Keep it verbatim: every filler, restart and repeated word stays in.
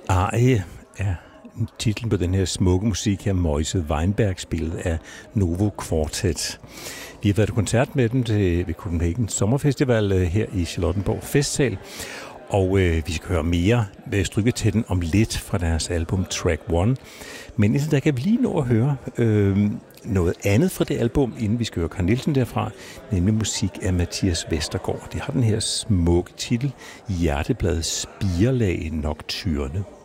Arie er titlen på den her smukke musik her, Moise Weinberg, spillet af Novo Quartet. Vi har været i koncert med dem til, ved Copenhagen Sommerfestival her i Charlottenborg Festsal, og øh, vi skal høre mere ved Strygekvartetten om lidt fra deres album Track One. Men indtil der kan vi lige nå at høre øh, noget andet fra det album, inden vi skal høre Carl Nielsen derfra, nemlig musik af Mathias Vestergaard. Det har den her smukke titel, Hjertebladets Spirlag Nocturne.